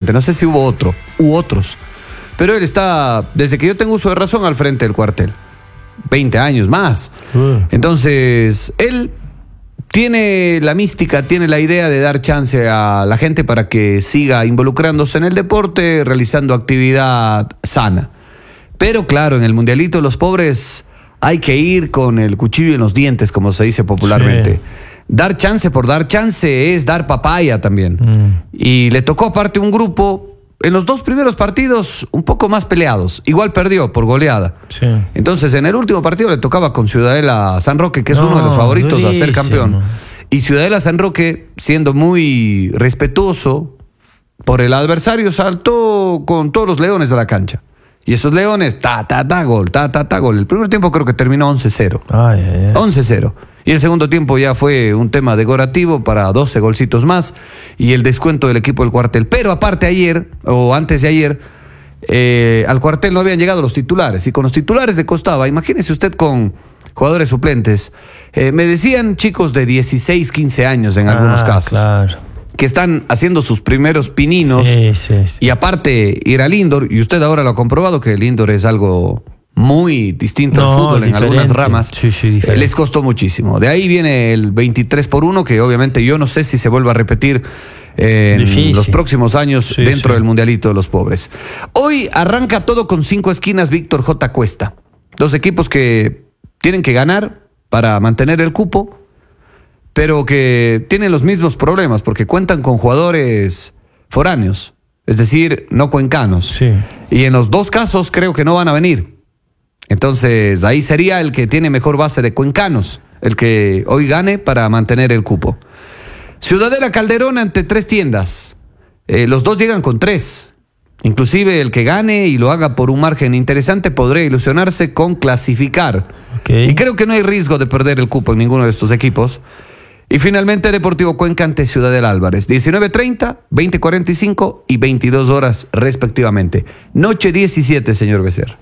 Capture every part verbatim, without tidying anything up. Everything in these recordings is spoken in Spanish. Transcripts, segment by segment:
seguramente. No sé si hubo otro u otros. Pero él está, desde que yo tengo uso de razón, al frente del cuartel. veinte años más. Uh. Entonces, él tiene la mística, tiene la idea de dar chance a la gente para que siga involucrándose en el deporte, realizando actividad sana. Pero claro, en el Mundialito de los Pobres hay que ir con el cuchillo en los dientes, como se dice popularmente. Sí. Dar chance por dar chance es dar papaya también. Mm. Y le tocó aparte un grupo, en los dos primeros partidos, un poco más peleados. Igual perdió por goleada. Sí. Entonces, en el último partido le tocaba con Ciudadela San Roque, que es no, uno de los favoritos durísimo. a ser campeón. Y Ciudadela San Roque, siendo muy respetuoso por el adversario, saltó con todos los leones a la cancha. Y esos leones, ta, ta, ta, gol, ta, ta, ta, gol. El primer tiempo creo que terminó once cero. Ay, ay, ay. once cero. Y el segundo tiempo ya fue un tema decorativo para doce golcitos más y el descuento del equipo del cuartel. Pero aparte ayer, o antes de ayer, eh, al cuartel no habían llegado los titulares. Y con los titulares le costaba, imagínese usted con jugadores suplentes. Eh, me decían chicos de dieciséis, quince años en ah, algunos casos. Claro. Que están haciendo sus primeros pininos. Sí, sí, sí. Y aparte ir al indoor, y usted ahora lo ha comprobado que el indoor es algo muy distinto no, al fútbol diferente. En algunas ramas. Sí, sí, diferente. Les costó muchísimo. De ahí viene el veintitrés por uno, que obviamente yo no sé si se vuelve a repetir eh, en Difícil. los próximos años sí, dentro sí. del Mundialito de los Pobres. Hoy arranca todo con cinco esquinas Víctor J. Cuesta. Dos equipos que tienen que ganar para mantener el cupo, pero que tienen los mismos problemas porque cuentan con jugadores foráneos, es decir, no cuencanos. Sí. Y en los dos casos creo que no van a venir. Entonces, ahí sería el que tiene mejor base de cuencanos, el que hoy gane para mantener el cupo. Ciudadela Calderón ante tres tiendas. Eh, los dos llegan con tres. Inclusive el que gane y lo haga por un margen interesante podría ilusionarse con clasificar. Okay. Y creo que no hay riesgo de perder el cupo en ninguno de estos equipos. Y finalmente Deportivo Cuenca ante Ciudadela Álvarez. diecinueve treinta, veinte cuarenta y cinco y veintidós horas respectivamente. Noche diecisiete, señor Becerra.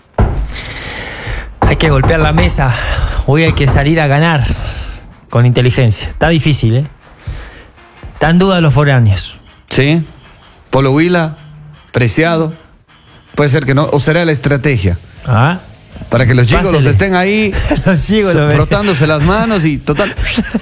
Hay que golpear la mesa. Hoy hay que salir a ganar con inteligencia. Está difícil, ¿eh? Está en duda los foráneos. Sí. Polo Huila, Preciado. Puede ser que no. O será la estrategia. Ah. Para que los gigolos estén ahí los gigolos, frotándose las manos y total.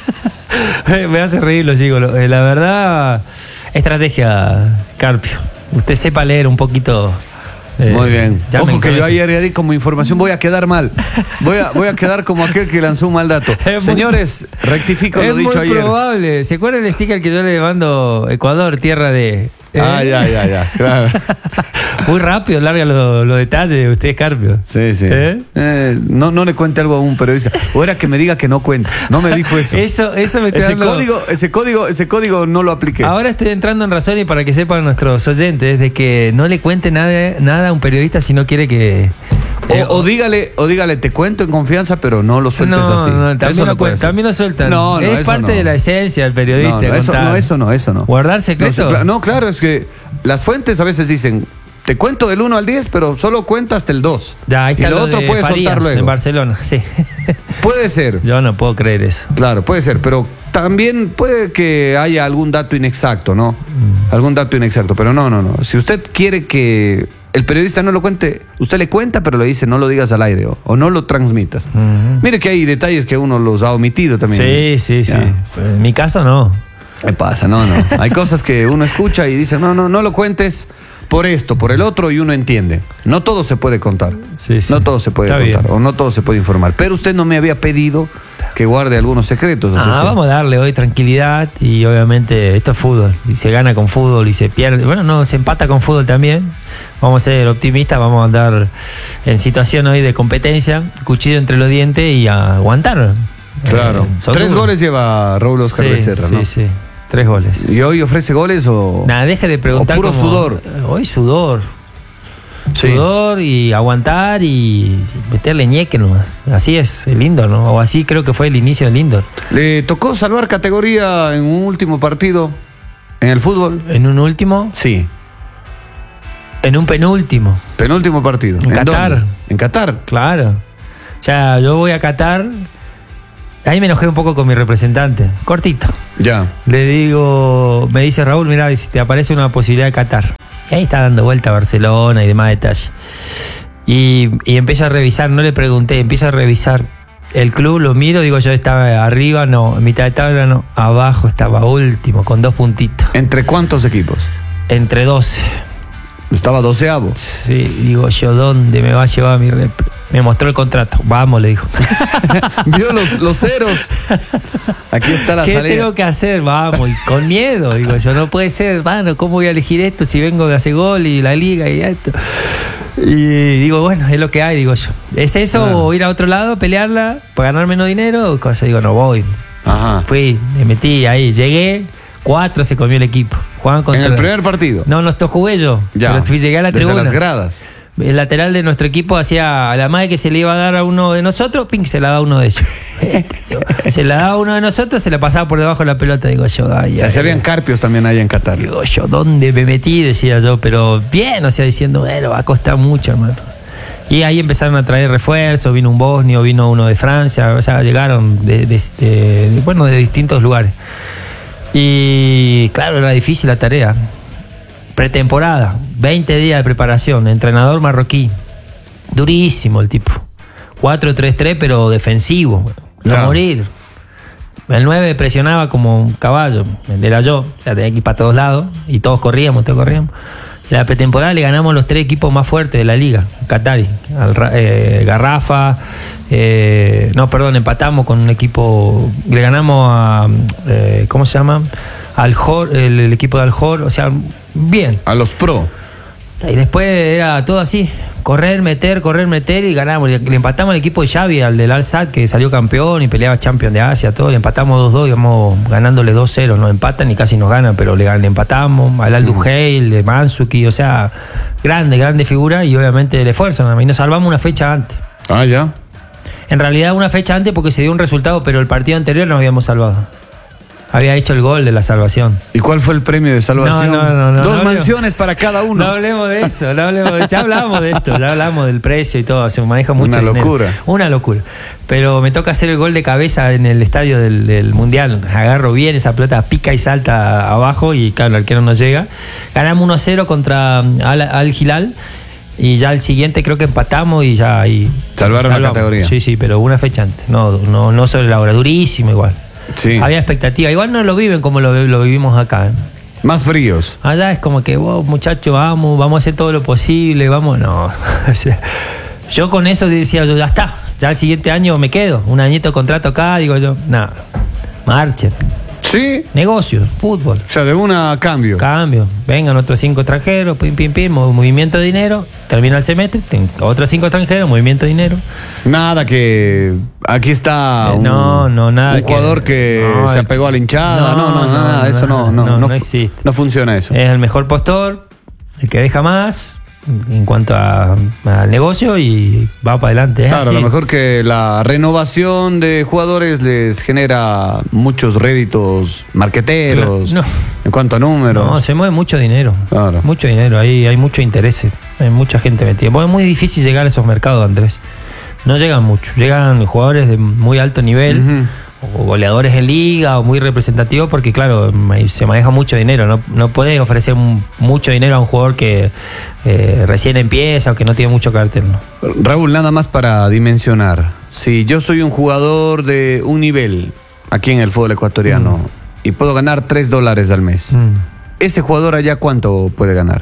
Me hace reír los gigolos. La verdad, estrategia, Carpio. Usted sepa leer un poquito. Eh, Muy bien. Ojo que yo ayer ya di como información, voy a quedar mal. Voy a, voy a quedar como aquel que lanzó un mal dato. Es Señores, muy, rectifico lo dicho ayer. Es muy probable. ¿Se acuerdan el sticker que yo le mando Ecuador, tierra de... Eh? Ah, ya, ya, ya. Claro. Muy rápido, larga los lo detalles de usted, Carpio. Sí, sí. ¿Eh? Eh, no, no le cuente algo a un periodista. O era que me diga que no cuente. No me dijo eso. Eso, eso me está ese dando... código, ese código, ese código no lo apliqué. Ahora estoy entrando en razón y para que sepan nuestros oyentes de que no le cuente nada, nada a un periodista si no quiere que... Eh, o, o dígale, o dígale, te cuento en confianza, pero no lo sueltes no, así. No, también, eso lo no puede también lo sueltan. No, no, es parte no. de la esencia del periodista. No, no, eso, no, eso no, eso no. ¿Guardar secretos? No, no, claro, es que las fuentes a veces dicen, te cuento del uno al diez, pero solo cuenta hasta el dos. Ya, ahí está y lo, lo otro puedes soltar luego. En Barcelona, sí. Puede ser. Yo no puedo creer eso. Claro, puede ser, pero también puede que haya algún dato inexacto, ¿no? Mm. Algún dato inexacto, pero no, no, no. Si usted quiere que el periodista no lo cuente, usted le cuenta, pero le dice no lo digas al aire o, o no lo transmitas. Uh-huh. Mire que hay detalles que uno los ha omitido también. Sí, sí, ya. sí. Pues en mi caso no. ¿Qué pasa? No, no. Hay cosas que uno escucha y dice, no, no, no lo cuentes por esto, por el otro, y uno entiende. No todo se puede contar. Sí, sí. No todo se puede Está contar bien. O no todo se puede informar. Pero usted no me había pedido que guarde algunos secretos. Ah, así vamos a darle hoy tranquilidad y obviamente esto es fútbol. Y se gana con fútbol y se pierde. Bueno, no, se empata con fútbol también. Vamos a ser optimistas, vamos a andar en situación hoy de competencia, cuchillo entre los dientes y a aguantar. Claro. Eh, Tres duros. goles lleva Raúl Oscar sí, Becerra, ¿no? Sí, sí. Tres goles. ¿Y hoy ofrece goles o...? Nada, deje de preguntar. O puro como, sudor. Hoy sudor. Sí. Sudor y aguantar y meterle ñeque nomás. Así es el indoor, ¿no? O así creo que fue el inicio del indoor. ¿Le tocó salvar categoría en un último partido en el fútbol? ¿En un último? Sí. En un penúltimo. Penúltimo partido. En, ¿En Qatar. ¿Dónde? En Qatar. Claro. O sea, yo voy a Qatar. Ahí me enojé un poco con mi representante. Cortito. Ya. Le digo, me dice Raúl, mira, si te aparece una posibilidad de Qatar. Y ahí está dando vuelta a Barcelona y demás detalles. Y, y empiezo a revisar, no le pregunté, empiezo a revisar el club, lo miro, digo yo estaba arriba, no, en mitad de tabla no, abajo estaba último, con dos puntitos. ¿Entre cuántos equipos? Entre doce. Estaba doceavo. Sí, digo yo, ¿dónde me va a llevar mi rep? Me mostró el contrato, vamos, le dijo. Vio los, los ceros. Aquí está la ¿Qué salida. tengo que hacer? Vamos, y con miedo, digo yo, no puede ser, mano, ¿cómo voy a elegir esto si vengo de hacer gol y la liga y esto? Y digo, bueno, es lo que hay, digo yo. ¿Es eso Claro. o ir a otro lado, pelearla, para ganar menos dinero? O cosa, digo, no voy. Ajá. Fui, me metí ahí, llegué, cuatro se comió el equipo. Jugaban contra... En el primer partido. No, no, esto jugué yo. Ya. Pero fui, llegué a la Desde tribuna. las gradas. El lateral de nuestro equipo hacía a la madre que se le iba a dar a uno de nosotros, ping, se la da a uno de ellos. Se la daba a uno de nosotros, se la pasaba por debajo de la pelota, digo yo. Ay, O sea, ay, se habían ay. carpios también ahí en Qatar. Digo yo, ¿dónde me metí? Decía yo, pero bien, o sea, diciendo, bueno, va a costar mucho, hermano. Y ahí empezaron a traer refuerzos, vino un bosnio, vino uno de Francia, o sea, llegaron de, de, de, de, bueno, de distintos lugares. Y claro, era difícil la tarea. Pretemporada, veinte días de preparación, entrenador marroquí, durísimo el tipo. cuatro tres tres, pero defensivo, a Claro. morir. El nueve presionaba como un caballo, el era yo, o sea, tenía que ir para todos lados, y todos corríamos, todos corríamos. En la pretemporada le ganamos los tres equipos más fuertes de la liga, Qatari, al, eh, Garrafa, eh, no, perdón, empatamos con un equipo, le ganamos a, eh, ¿cómo se llama? Al Jor, el, el equipo de Al-Jor, o sea, bien. A los pro. Y después era todo así, correr, meter, correr, meter y ganamos. Le, le empatamos al equipo de Xavi, al del Al-Sadd, que salió campeón y peleaba Champions de Asia, todo. Le empatamos dos dos, íbamos ganándole dos cero. Nos empatan y casi nos ganan, pero le, le empatamos. Al Al-Duhail, de Mansuki, o sea, grande, grande figura y obviamente el esfuerzo. ¿No? Y nos salvamos una fecha antes. Ah, ya. En realidad una fecha antes porque se dio un resultado, pero el partido anterior nos habíamos salvado. Había hecho el gol de la salvación. ¿Y cuál fue el premio de salvación? No, no, no, no, Dos no, mansiones para cada uno. No hablemos de eso, no hablemos de, ya hablamos de esto, ya hablamos del precio y todo, se maneja mucho Una dinero. locura. Una locura. Pero me toca hacer el gol de cabeza en el estadio del, del Mundial. Agarro bien esa pelota, pica y salta abajo y claro, el arquero no llega. Ganamos uno cero contra Al, Al Hilal. Y ya el siguiente creo que empatamos y ya ahí Salvaron la salvamos. categoría. Sí, sí, pero una fecha antes. No, no, no sobre la hora, durísimo igual. Sí. Había expectativa. Igual no lo viven como lo, lo vivimos acá. ¿eh? Más fríos. Allá es como que, wow, muchachos, vamos, vamos a hacer todo lo posible, vamos, no. O sea, yo con eso decía, yo ya está, ya el siguiente año me quedo, un añito de contrato acá, digo yo, nada, marchen, Sí. negocio, fútbol, O sea, de una a cambio. cambio, vengan otros cinco extranjeros, pim, pim, pim, movimiento de dinero, termina el semestre, ten- otros cinco extranjeros, movimiento de dinero. Nada que aquí está Eh, un, no, no, nada un que- jugador que no, se el- apegó a la hinchada. No, no, no, no, nada. no, Eso no, no, no, no, no fu- existe. no funciona eso. Es el mejor postor, el que deja más en cuanto a- al negocio y va para adelante. Es Claro, a así. lo mejor que la renovación de jugadores les genera muchos réditos marqueteros Claro, no. en cuanto a números. No, se mueve mucho dinero. Claro. Mucho dinero, ahí hay mucho interés. Hay mucha gente metida. Bueno, es muy difícil llegar a esos mercados, Andrés. No llegan mucho. Llegan jugadores de muy alto nivel, Ujú. o goleadores en liga, o muy representativos, porque, claro, ma- se maneja mucho dinero. No, no puedes ofrecer un- mucho dinero a un jugador que eh, recién empieza o que no tiene mucho cartel. ¿no? Raúl, nada más para dimensionar. Si yo soy un jugador de un nivel aquí en el fútbol ecuatoriano y puedo ganar tres dólares al mes, Mm. ¿ese jugador allá cuánto puede ganar?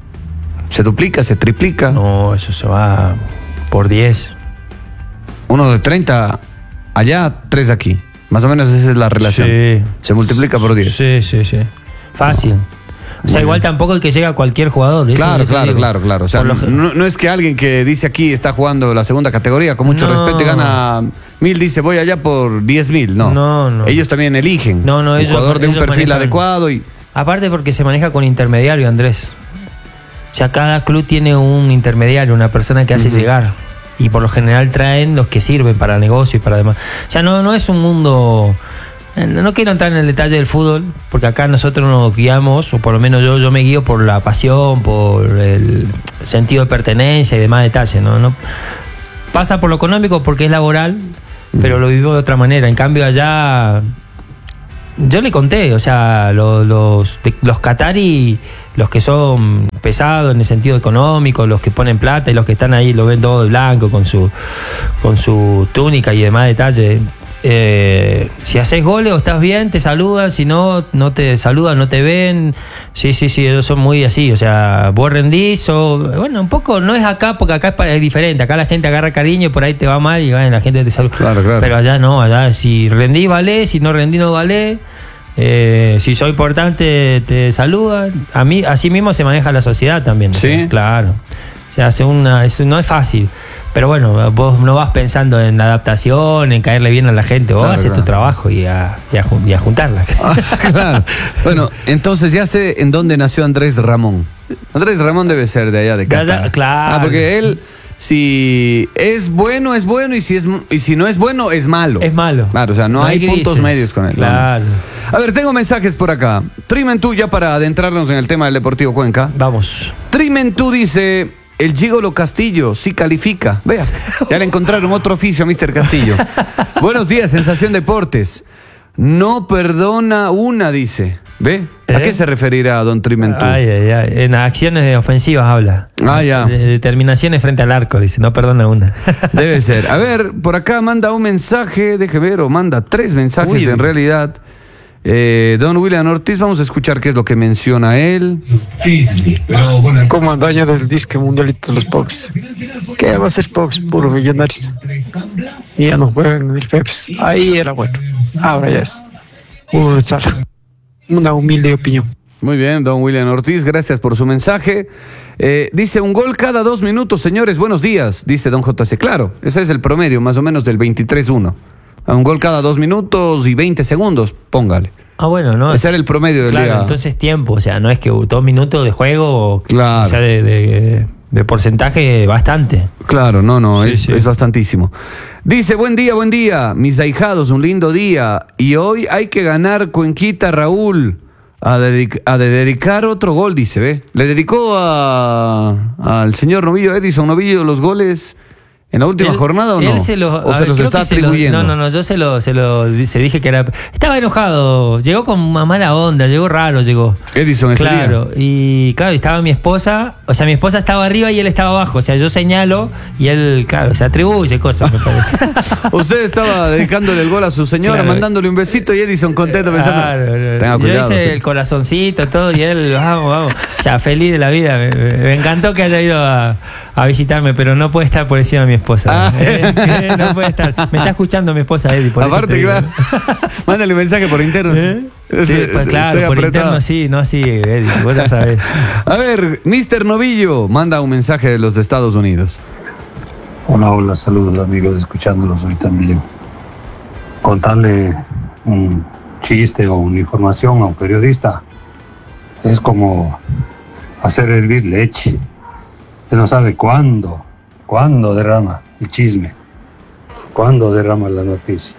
¿Se duplica? ¿Se triplica? No, eso se va por diez. Uno de treinta allá, tres aquí. Más o menos esa es la relación. Sí. Se multiplica por diez. Sí, sí, sí. Fácil. O sea, Muy igual bien. tampoco es que llega cualquier jugador. eso- Claro, eso claro, digo. claro, claro. O sea, Por lo gen- no, no es que alguien que dice aquí está jugando la segunda categoría, con mucho No. respeto, y gana mil, dice voy allá por diez mil. No. No, no. Ellos también eligen. No, no, un ellos- jugador de un ellos perfil manejan- adecuado y. Aparte porque se maneja con intermediario, Andrés. O sea, cada club tiene un intermediario, una persona que hace Ujú. llegar. Y por lo general traen los que sirven para negocio y para demás. O sea, no, no es un mundo... No quiero entrar en el detalle del fútbol, porque acá nosotros nos guiamos, o por lo menos yo, yo me guío por la pasión, por el sentido de pertenencia y demás detalles. No, no pasa por lo económico porque es laboral, pero lo vivo de otra manera. En cambio allá, yo le conté, o sea, lo- los, de- los Qatari los que son pesados en el sentido económico, los que ponen plata y los que están ahí lo ven todo de blanco con su con su túnica y demás detalles. Eh, si haces goles o estás bien, te saludan, si no, no te saludan, no te ven. Sí, sí, sí, ellos son muy así. O sea, vos rendís o... Bueno, un poco no es acá, porque acá es diferente. Acá la gente agarra cariño y por ahí te va mal y bueno, la gente te saluda. Claro, claro. Pero allá no, allá si rendí, vale, si no rendí, no vale. Eh, si soy importante, te saludan. A mí, así mismo se maneja la sociedad también. Sí. Claro. O sea, hace una, es, no es fácil. Pero bueno, vos no vas pensando en adaptación, en caerle bien a la gente. Vos claro, haces claro. tu trabajo y a, y a, y a juntarla. Ah, claro. Bueno, entonces ya sé en dónde nació Andrés Ramón. Andrés Ramón debe ser de allá de Qatar. allá, claro. Ah, porque él, si es bueno, es bueno, y si, es, y si no es bueno, es malo. Es malo. Claro, o sea, no, No hay, hay puntos grises. medios con él. Claro. ¿no? A ver, tengo mensajes por acá. Trimentú, ya para adentrarnos en el tema del Deportivo Cuenca. Vamos. Trimentú dice... El Gigolo Castillo sí califica. Vea, ya le encontraron otro oficio a mister Castillo. Buenos días, Sensación Deportes. No perdona una, dice. ¿Ve? ¿A ¿Eh? qué se referirá don Trimentú? Ay, ay, ay. En acciones ofensivas habla. Ah, ya. De determinaciones frente al arco, dice. No perdona una. Debe ser. A ver, por acá manda un mensaje, deje ver, o manda tres mensajes Uy. en realidad. Eh, don William Ortiz, vamos a escuchar qué es lo que menciona él. Como dueño del disque mundialito de los pobres. ¿Qué va a ser pobres? Puro millonarios. Y ya no juegan en el Peps. Ahí era bueno. Ahora ya es uno de sala. Una humilde opinión. Muy bien, don William Ortiz, gracias por su mensaje. Eh, dice, un gol cada dos minutos, señores, buenos días, dice don J C. Claro, ese es el promedio, más o menos del veintitrés uno. Un gol cada dos minutos y veinte segundos, póngale. Ah, bueno, ¿no? Ese era el promedio del Claro, día. entonces tiempo. O sea, no es que dos minutos de juego. Claro. O sea, de, de, de porcentaje bastante. Claro, no, no, Sí, es, sí. es bastantísimo. Dice, buen día, buen día, mis ahijados, un lindo día. Y hoy hay que ganar Cuenquita, Raúl. A, dedic- a de dedicar otro gol, dice, ¿ve? Le dedicó a, al señor Novillo, Edison Novillo, los goles en la última Él- jornada, ¿o no? él se los, ¿O a se ver, los creo está que se los- atribuyendo? no, no, no, yo se lo, se lo se dije que era. Estaba enojado, llegó con una mala onda, llegó raro, llegó. Edison ese día. Claro, y claro, estaba mi esposa, o sea, mi esposa estaba arriba y él estaba abajo, o sea, yo señalo y él, claro, se atribuye cosas, me parece. Usted estaba dedicándole el gol a su señora, Claro. mandándole un besito y Edison contento pensando. Claro, claro. Tenga cuidado. Yo hice sí. el corazoncito, todo, y él, vamos, vamos. O sea, feliz de la vida. Me, me encantó que haya ido a, a visitarme, pero no puede estar por encima de mi esposa. Ah. Eh, eh, no puede estar. Me está escuchando mi esposa, Eddie. Por eso te Aparte, digo. claro. Mándale un mensaje por interno. ¿Eh? Sí, pues, claro, Estoy por apretado. interno sí, no así, Eddie, vos ya sabés. A ver, mister Novillo manda un mensaje de los Estados Unidos. Hola, hola, saludos amigos, escuchándolos hoy también. Contarle un chiste o una información a un periodista es como hacer hervir leche. Usted no sabe cuándo, cuándo derrama el chisme, cuándo derrama la noticia.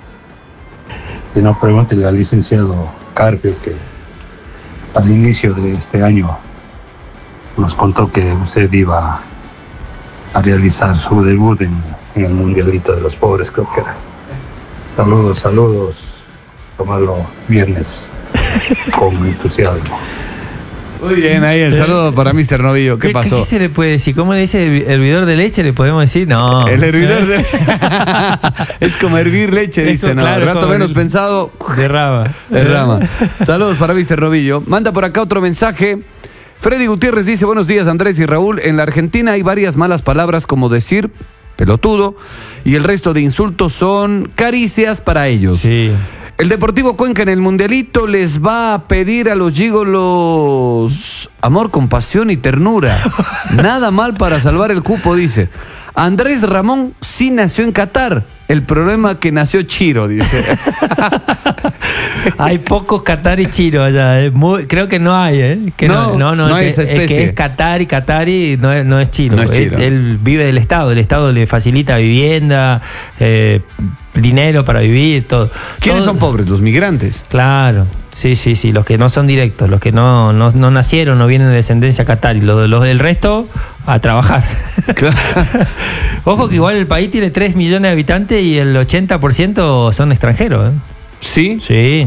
Y no pregúntele al licenciado Carpio que al inicio de este año nos contó que usted iba a realizar su debut en, en el Mundialito de los Pobres, creo que era. Saludos, saludos. Tomarlo viernes con entusiasmo. Muy bien, ahí el saludo para mister Novillo. ¿Qué pasó? ¿Qué se le puede decir? ¿Cómo le dice el hervidor de leche? ¿Le podemos decir? No. El hervidor de... es como hervir leche, Es dice. como- No, claro, rato como menos el- pensado, Derrama. derrama. Saludos para mister Novillo. Manda por acá otro mensaje. Freddy Gutiérrez dice, buenos días Andrés y Raúl. En la Argentina hay varias malas palabras como decir pelotudo y el resto de insultos son caricias para ellos. Sí. El Deportivo Cuenca en el Mundialito les va a pedir a los gigolos amor, compasión y ternura. Nada mal para salvar el cupo, dice. Andrés Ramón sí nació en Qatar. El problema es que nació Chiro, dice. Hay pocos Qatari chinos allá. eh. Muy- creo que no hay, ¿eh? Que No, no el hay que- esa El especie. que es Qatari, Qatari no es, no es chino. No es Él- chino. Él, vive del Estado. El Estado le facilita vivienda, eh, dinero para vivir, todo. ¿Quiénes Todo- son pobres? Los migrantes. Claro, sí, sí, sí, los que no son directos, los que no, no, no nacieron, no vienen de descendencia qatari, los, los del resto a trabajar. Claro. Ojo que igual el país tiene tres millones de habitantes y el ochenta por ciento son extranjeros. ¿eh? ¿Sí? Sí,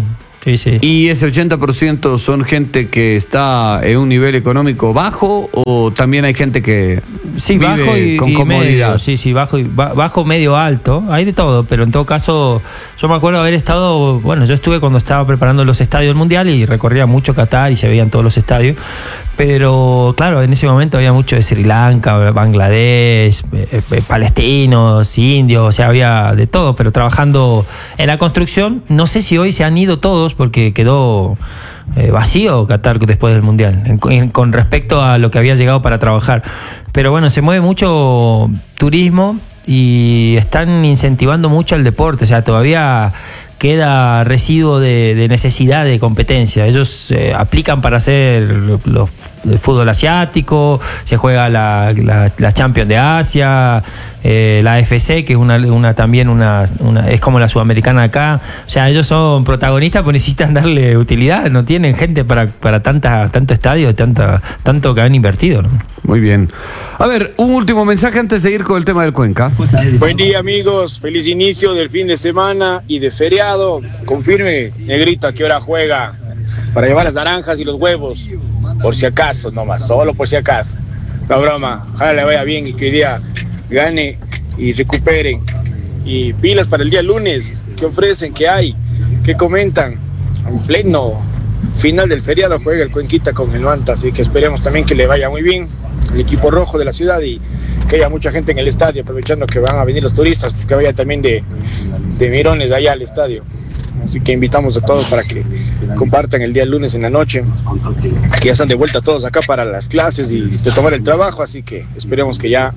Sí, sí. ¿Y ese ochenta por ciento son gente que está en un nivel económico bajo o también hay gente que Sí, vive bajo y, con y comodidad? medio, sí, sí, bajo, y, ba- bajo, medio, alto, hay de todo, pero en todo caso, yo me acuerdo haber estado, bueno, yo estuve cuando estaba preparando los estadios del Mundial y recorría mucho Qatar y se veían todos los estadios, pero claro, en ese momento había mucho de Sri Lanka, Bangladesh, eh, eh, palestinos, indios, o sea, había de todo, pero trabajando en la construcción, no sé si hoy se han ido todos porque quedó eh, vacío Qatar después del Mundial, en, en, con respecto a lo que había llegado para trabajar. Pero bueno, se mueve mucho turismo y están incentivando mucho el deporte, o sea, todavía queda residuo de, de necesidad de competencia. Ellos eh, aplican para hacer los, el fútbol asiático, se juega la, la, la Champions de Asia, eh, la A F C, que es una, una también una, una es como la sudamericana acá. O sea, ellos son protagonistas, pero necesitan darle utilidad, no tienen gente para, para tanta, tanto estadio, tanta, tanto que han invertido, ¿no? Muy bien. A ver, un último mensaje antes de ir con el tema del Cuenca. Buen día, amigos. Feliz inicio del fin de semana y de feriado. Confirme, Negrito, a qué hora juega para llevar las naranjas y los huevos. Por si acaso, nomás, solo por si acaso. La broma. Ojalá le vaya bien y que hoy día gane y recuperen. Y pilas para el día lunes. ¿Qué ofrecen? ¿Qué hay? ¿Qué comentan? En pleno final del feriado juega el Cuenquita con el Manta, así que esperemos también que le vaya muy bien el equipo rojo de la ciudad y que haya mucha gente en el estadio, aprovechando que van a venir los turistas, pues que vaya también de, de mirones allá al estadio. Así que invitamos a todos para que compartan el día lunes en la noche, que ya están de vuelta todos acá para las clases y de tomar el trabajo, así que esperemos que ya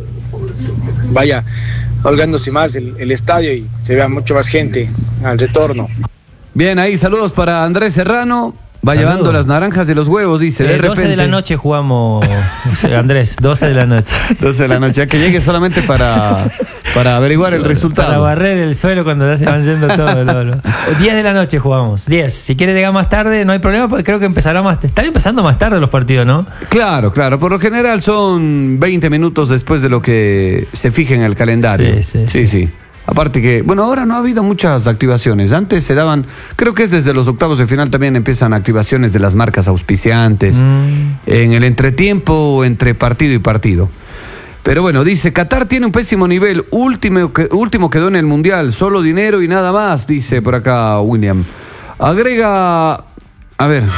vaya holgándose más el, el estadio y se vea mucho más gente al retorno. Bien, ahí saludos para Andrés Serrano. Va Saludos. llevando las naranjas de los huevos, dice. Eh, de repente, doce de la noche jugamos, Andrés, doce de la noche. doce de la noche, ya que llegue solamente para, para averiguar el resultado. Para barrer el suelo cuando ya se van yendo todos. No, no. diez de la noche jugamos, diez. Si quiere llegar más tarde, no hay problema, porque creo que empezará más. Están empezando más tarde los partidos, ¿no? Claro, claro. Por lo general son veinte minutos después de lo que se fija en el calendario. Sí, sí, sí. sí. Aparte que, bueno, ahora no ha habido muchas activaciones. Antes se daban, creo que es desde los octavos de final también empiezan activaciones de las marcas auspiciantes. Mm. En el entretiempo o entre partido y partido. Pero bueno, dice, Qatar tiene un pésimo nivel. Último, último quedó en el Mundial. Solo dinero y nada más, dice por acá William. Agrega, a ver...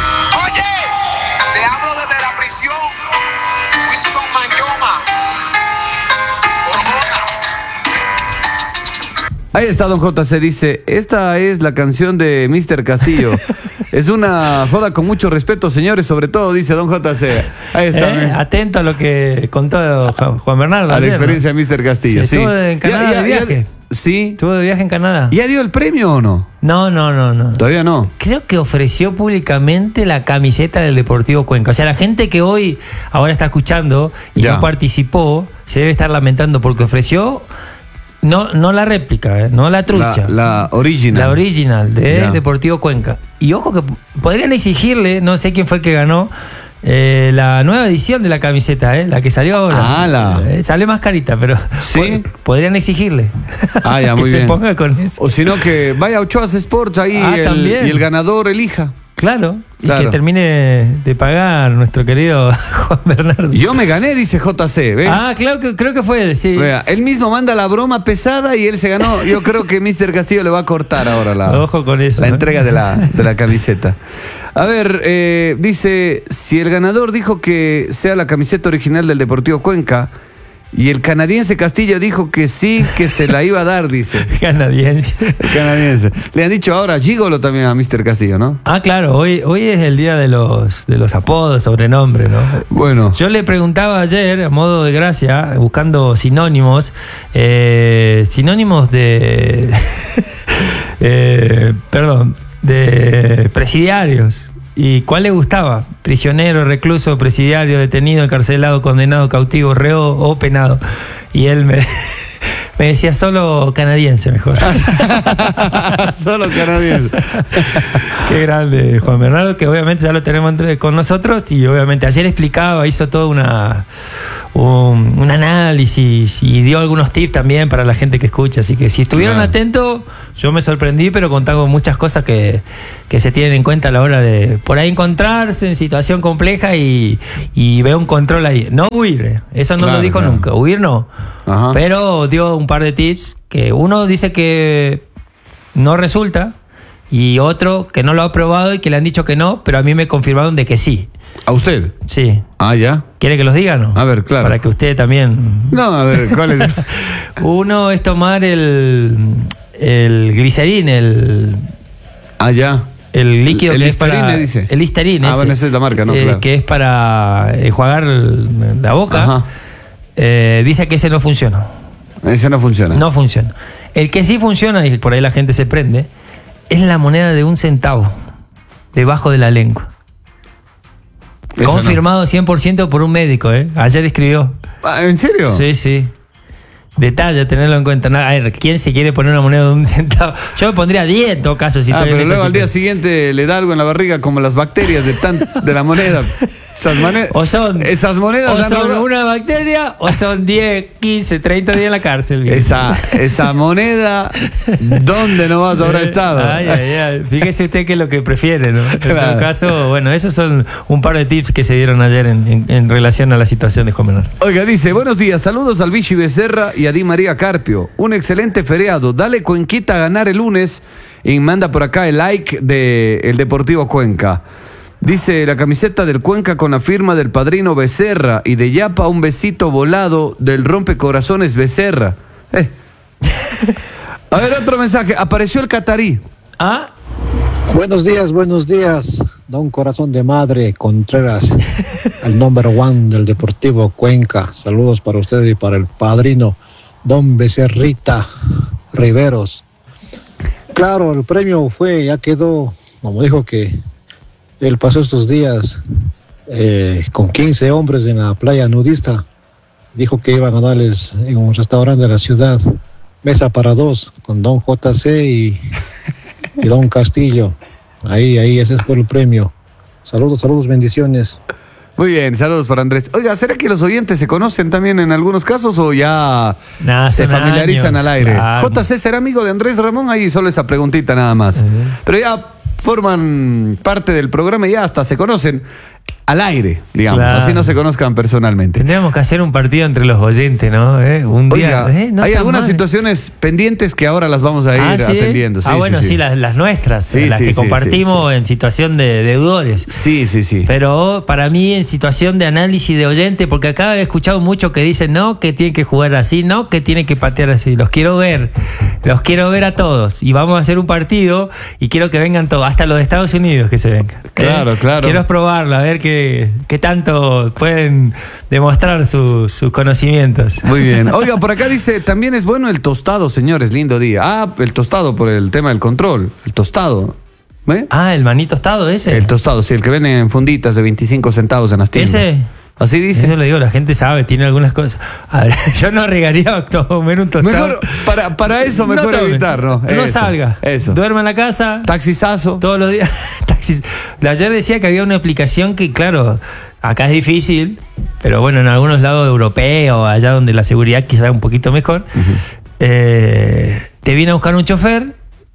Ahí está Don J C, dice, esta es la canción de míster Castillo. Es una joda con mucho respeto, señores, sobre todo, dice Don J C. Ahí está. Eh, atento a lo que contó Juan Bernardo. A ayer, la experiencia ¿no? de míster Castillo, sí. Estuvo en Canadá ya, ya, de viaje. Ya, sí. Estuvo de viaje en Canadá. ¿Ya dio el premio o no? No, no, no, no. Todavía no. Creo que ofreció públicamente la camiseta del Deportivo Cuenca. O sea, la gente que hoy, ahora está escuchando y ya. no participó, se debe estar lamentando porque ofreció... No, no la réplica, ¿eh? No la trucha. La, la original. La original de yeah. Deportivo Cuenca. Y ojo que podrían exigirle, no sé quién fue el que ganó, eh, la nueva edición de la camiseta, ¿eh? La que salió ahora. Ah, la. Eh, sale más carita, pero ¿sí? podrían exigirle. Ah, ya, muy que bien. se ponga con eso. O si no, que vaya a Ochoas Sports ahí ah, el, y el ganador elija. Claro, claro, y que termine de pagar nuestro querido Juan Bernardo. Yo me gané, dice J C. ¿Ve? Ah, claro que creo que fue él, sí. Vea, él mismo manda la broma pesada y él se ganó. Yo creo que míster Castillo le va a cortar ahora la, Ojo con eso, la ¿eh? entrega de la, de la camiseta. A ver, eh, dice, si el ganador dijo que sea la camiseta original del Deportivo Cuenca y el canadiense Castillo dijo que sí, que se la iba a dar, dice. Canadiense. El canadiense. Le han dicho ahora gigolo también a míster Castillo, ¿no? Ah, claro, hoy, hoy es el día de los, de los apodos, sobrenombres, ¿no? Bueno. Yo le preguntaba ayer, a modo de gracia, buscando sinónimos, eh, sinónimos de... eh, perdón, de presidiarios. ¿Y cuál le gustaba? Prisionero, recluso, presidiario, detenido, encarcelado, condenado, cautivo, reo o penado. Y él me, me decía solo canadiense mejor. Solo canadiense. Qué grande Juan Bernardo, que obviamente ya lo tenemos entre, con nosotros y obviamente ayer explicaba, hizo toda una, un, un análisis y dio algunos tips también para la gente que escucha. Así que si estuvieron Claro. atentos, yo me sorprendí, pero contaba muchas cosas que, que se tienen en cuenta a la hora de por ahí encontrarse en situación compleja y, y ver un control ahí. No huir, eh. eso no Claro, lo dijo claro. nunca. Huir no. Ajá. Pero dio un par de tips que uno dice que no resulta y otro que no lo ha probado y que le han dicho que no, pero a mí me confirmaron de que sí. ¿A usted? Sí. Ah, ya. ¿Quiere que los diga o no? A ver, claro. Para que usted también... No, a ver, ¿cuál es? Uno es tomar el, el glicerín, el, Ah, ya. el líquido El que es para... Listerine, dice. El Listerine. Ah, ese, bueno, esa es la marca, ¿no? eh, Claro. Que es para enjuagar el- la boca. Ajá. Eh, dice que ese no funciona. Ese no funciona. No funciona. El que sí funciona, y por ahí la gente se prende, es la moneda de un centavo debajo de la lengua. Esa Confirmado cien por ciento por un médico, ¿eh? Ayer escribió. no. Ah, ¿en serio? Sí, sí. Detalle, tenerlo en cuenta. No, a ver, ¿quién se quiere poner una moneda de un centavo? Yo me pondría diez en todo caso. Si Ah, estoy en pero esa luego al día situación. siguiente le da algo en la barriga como las bacterias de, tan, de la moneda. Esas, mone- O son, esas monedas o ya no- son una bacteria o son diez, quince, treinta días en la cárcel. viejo. Esa, esa moneda, ¿dónde nomás habrá estado? Ay, ay, ay. Fíjese usted qué es lo que prefiere, ¿no? En Claro. todo caso, bueno, esos son un par de tips que se dieron ayer en, en- en relación a la situación de Jomenor. Oiga, dice, buenos días, saludos al Vichy Becerra y a Di María Carpio. Un excelente feriado. Dale Cuenquita a ganar el lunes y manda por acá el like de el Deportivo Cuenca. Dice la camiseta del Cuenca con la firma del padrino Becerra y de Yapa un besito volado del rompecorazones Becerra. Eh. A ver, otro mensaje. Apareció el catarí. Ah, Buenos días, buenos días, don Corazón de Madre Contreras, el number one del Deportivo Cuenca. Saludos para usted y para el padrino, don Becerrita Riveros. Claro, el premio fue, ya quedó, como dijo que él pasó estos días eh, con quince hombres en la playa nudista. Dijo que iban a darles en un restaurante de la ciudad mesa para dos con don J C y, y don Castillo. Ahí, ahí, ese fue el premio. Saludos, saludos, bendiciones. Muy bien, saludos para Andrés. Oiga, ¿será que los oyentes se conocen también en algunos casos o ya Nah, se hace familiarizan años, al aire? claro. J C será amigo de Andrés Ramón, ahí solo esa preguntita nada más. Pero ya forman parte del programa y ya hasta se conocen al aire, digamos, Claro. así no se conozcan personalmente. tendríamos que hacer un partido entre los oyentes, ¿no? ¿Eh? Un día. Oiga, ¿eh? No hay está algunas mal. situaciones pendientes que ahora las vamos a ir Ah, ¿sí? atendiendo. ah, bueno, sí, las, las nuestras, Sí, las sí, que sí, compartimos sí, sí. en situación de deudores. Sí, sí, sí. Pero para mí en situación de análisis de oyente, porque acá he escuchado mucho que dicen no, que tienen que jugar así, no, que tienen que patear así. Los quiero ver, los quiero ver a todos. Y vamos a hacer un partido y quiero que vengan todos, hasta los de Estados Unidos que se vengan. ¿eh? Claro, claro. Quiero probarlo, a ver qué, qué tanto pueden demostrar su- sus conocimientos. Muy bien. Oiga, por acá dice, también es bueno el tostado, señores, lindo día. Ah, el tostado por el tema del control. El tostado. ¿Ve? Ah, el maní tostado ese. El tostado, sí, el que venden en funditas de veinticinco centavos en las tiendas. ¿Ese? Así dice. Eso le digo, la gente sabe, tiene algunas cosas. A ver, yo no arriesgaría a comer un tostado. Mejor, para, para eso, mejor tome, evitar, ¿no? No Eso, salga. Eso. Duerma en la casa. Taxizazo. Todos los días. Taxis. Ayer decía que había una aplicación que, claro, acá es difícil, pero bueno, en algunos lados europeos, allá donde la seguridad quizá es un poquito mejor, eh, te viene a buscar un chofer.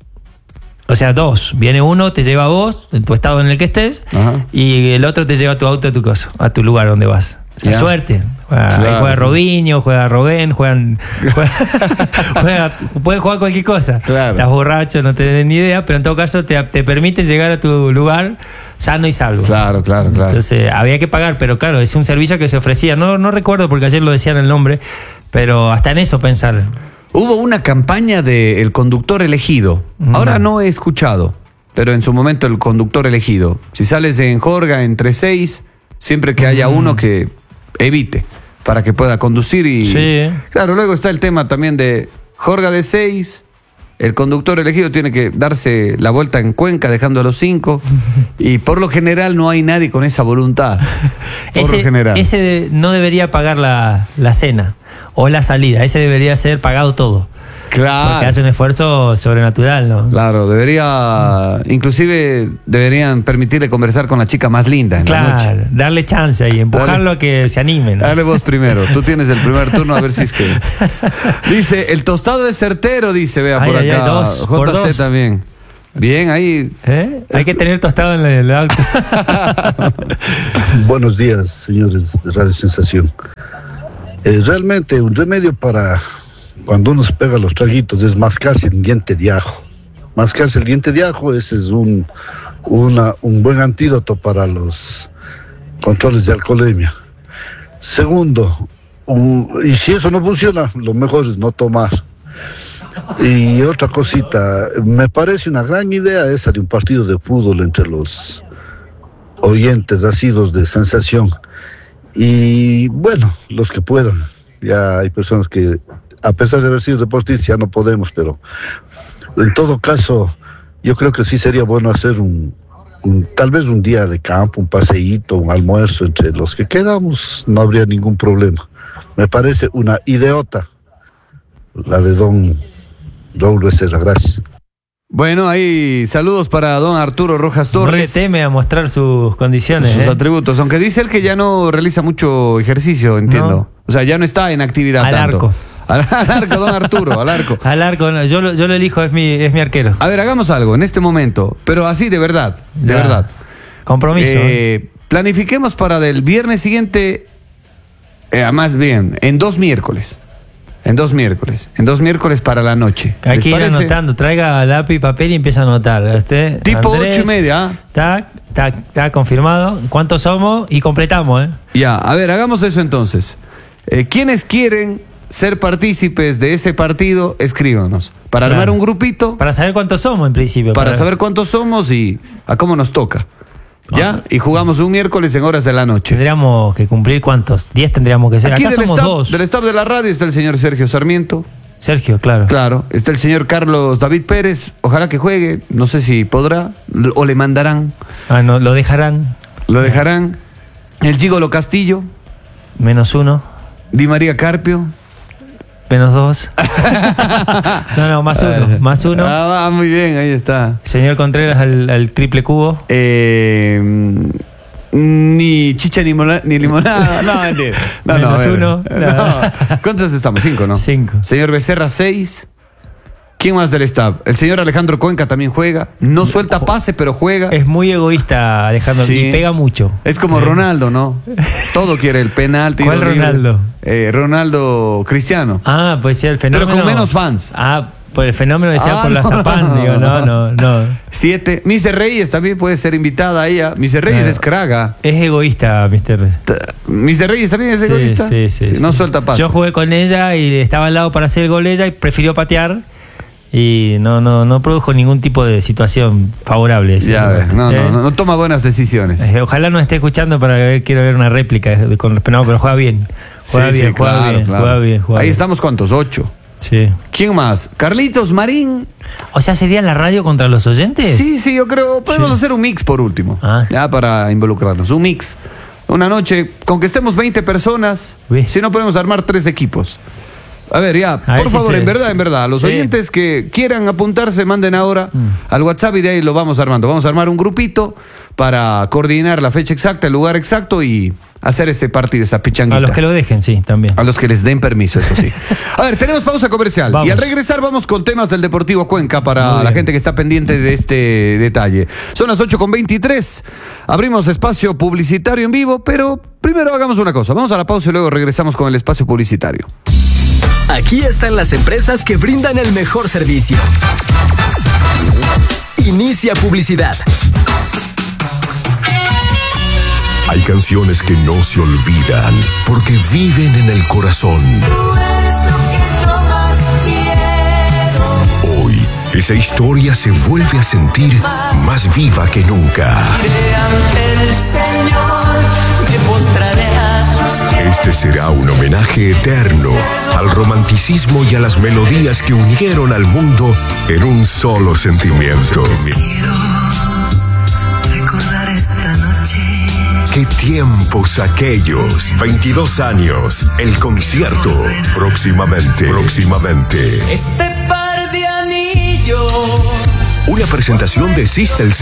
O sea, dos. Viene uno, te lleva a vos, en tu estado en el que estés, Ajá. y el otro te lleva a tu auto a tu cosa, a tu lugar donde vas. O sea, Ya. suerte. Juega, ahí Claro. juega Robinho, juega Robén, juegan. Juega, juega- puede jugar cualquier cosa. Claro. Estás borracho, no tenés ni idea, pero en todo caso te, te permiten llegar a tu lugar sano y salvo. Claro, claro, claro. Entonces había que pagar, pero claro, es un servicio que se ofrecía. No, no recuerdo porque ayer lo decían el nombre, pero hasta en eso pensar. Hubo una campaña de el conductor elegido. Ahora no he escuchado, pero en su momento el conductor elegido. Si sales en Jorga entre seis, siempre que haya uno que evite para que pueda conducir y Sí. claro, luego está el tema también de Jorga de seis. El conductor elegido tiene que darse la vuelta en Cuenca dejando a los cinco y por lo general no hay nadie con esa voluntad. Por Ese, lo general. ese de- no debería pagar la, la cena o la salida, ese debería ser pagado todo. Claro. Porque hace un esfuerzo sobrenatural, ¿no? Claro, debería, inclusive deberían permitirle conversar con la chica más linda en Claro, la noche. darle chance y empujarlo Dale. a que se anime, ¿no? Dale vos primero, tú tienes el primer turno a ver si es que... Dice, el tostado es certero, dice, vea Ay, por ay, acá. ay, dos, por J C dos. también. Bien, ahí... ¿Eh? Hay que tener tostado en el auto. Buenos días, señores de Radio Sensación. Eh, realmente un remedio para cuando uno se pega los traguitos es mascarse el diente de ajo. Mascarse el diente de ajo, ese es un, una, un buen antídoto para los controles de alcoholemia. Segundo, un, y si eso no funciona, lo mejor es no tomar. Y otra cosita, me parece una gran idea esa de un partido de fútbol entre los oyentes asiduos de Sensación. Y bueno, los que puedan. Ya hay personas que, a pesar de haber sido deportistas, ya no podemos, pero en todo caso, yo creo que sí sería bueno hacer un, un tal vez un día de campo, un paseíto, un almuerzo entre los que quedamos, no habría ningún problema. Me parece una ideota la de don Raúl Becerra. Gracias. Bueno, ahí saludos para don Arturo Rojas No le Torres. teme a mostrar sus condiciones. Sus ¿eh? atributos, aunque dice él que ya no realiza mucho ejercicio, entiendo. No. O sea, ya no está en actividad Al tanto. arco. Al, al arco, don Arturo, al arco. Al arco, no, yo, lo, yo lo elijo, es mi, es mi arquero. A ver, hagamos algo en este momento, pero así de verdad, de Ya. verdad. Compromiso. ¿eh? Eh, planifiquemos para del viernes siguiente, eh, más bien, en dos miércoles. En dos miércoles. En dos miércoles para la noche. Hay ¿Les que ir parece? anotando, traiga lápiz y papel y empieza a anotar. Usted, Tipo Andrés, ocho y media. ¿ah? Está, está, está confirmado. ¿Cuántos somos? Y completamos, ¿eh? Ya, a ver, hagamos eso entonces. Eh, ¿Quiénes quieren ser partícipes de ese partido? Escríbanos. Para Claro. armar un grupito, Para saber cuántos somos en principio. para saber cuántos somos y a cómo nos toca. ¿Ya? Y jugamos un miércoles en horas de la noche. Tendríamos que cumplir cuántos. Diez tendríamos que ser. Aquí Acá del somos staff, dos. del staff de la radio está el señor Sergio Sarmiento. Sergio, claro. Claro. Está el señor Carlos David Pérez. Ojalá que juegue. No sé si podrá. l- O le mandarán. Ah, no, lo dejarán. Lo dejarán. El Gigolo Castillo. Menos uno. Di María Carpio. Menos dos. no, no, más uno. Más uno. Ah, va, muy bien. Ahí está. Señor Contreras al, al triple cubo. Eh, ni chicha ni, mola- ni limonada. No, mentira. No, no, a Menos ver. uno. No. ¿Cuántos estamos? Cinco, ¿no? Cinco. Señor Becerra, seis. ¿Quién más del staff? El señor Alejandro Cuenca también juega. No suelta pase, pero juega. Es muy egoísta, Alejandro, Sí. y pega mucho. Es como Ronaldo, ¿no? Todo quiere el penal. tiro ¿Cuál libre. Ronaldo? Eh, Ronaldo Cristiano. Ah, pues sí, el fenómeno. Pero con menos fans. Ah, por el fenómeno decía Ah, por la no, Zapán. no, Digo, no, no, no. Siete. Mister Reyes también puede ser invitada ahí. a- Mister Reyes Claro. es craga. Es egoísta, mister T- Mister Reyes también es Sí, egoísta. sí, sí, sí. No suelta pase. Yo jugué con ella y estaba al lado para hacer el gol ella y prefirió patear y no, no, no produjo ningún tipo de situación favorable. ¿sí? Ya ves, no, Eh, no, no, no toma buenas decisiones. eh, Ojalá nos esté escuchando para ver, quiero ver una réplica de- con respecto, no, pero juega bien. Juega Sí, bien, sí, juega, claro, bien claro. juega bien, juega Ahí bien. estamos, ¿cuántos? Ocho. Sí. ¿Quién más? Carlitos Marín. O sea, ¿sería la radio contra los oyentes? Sí, sí, yo creo. Podemos Sí. hacer un mix por último. Ah. Ya para involucrarnos. Un mix. Una noche, con que estemos veinte personas, Uy. si no podemos armar tres equipos. A ver, ya, A por ver si favor, se- en verdad, en verdad, los sí. oyentes que quieran apuntarse, manden ahora Mm. al WhatsApp y de ahí lo vamos armando. Vamos a armar un grupito para coordinar la fecha exacta, el lugar exacto y hacer ese partido, esa pichanguita. A los que lo dejen, sí, también. A los que les den permiso, eso sí. A ver, tenemos pausa comercial. Vamos. Y al regresar vamos con temas del Deportivo Cuenca para Muy la bien. gente que está pendiente de este detalle. Son las ocho con veintitrés. Abrimos espacio publicitario en vivo, pero primero hagamos una cosa. Vamos a la pausa y luego regresamos con el espacio publicitario. Aquí están las empresas que brindan el mejor servicio. Inicia publicidad. Hay canciones que no se olvidan porque viven en el corazón. Hoy, esa historia se vuelve a sentir más viva que nunca. Este será un homenaje eterno al romanticismo y a las melodías que unieron al mundo en un solo sentimiento. qué tiempos aquellos. veintidós años, el concierto. Próximamente, próximamente. Este par de anillos. Una presentación de Sistel